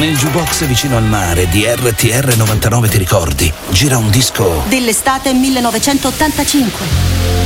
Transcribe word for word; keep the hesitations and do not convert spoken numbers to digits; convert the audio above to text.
Nel jukebox vicino al mare di R T R novantanove, ti ricordi? Gira un disco dell'estate millenovecentottantacinque.